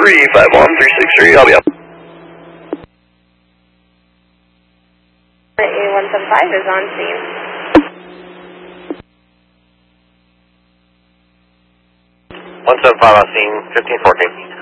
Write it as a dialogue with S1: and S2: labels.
S1: 351-363, I'll be up.
S2: A175 is on scene.
S1: 175 on scene, 1514.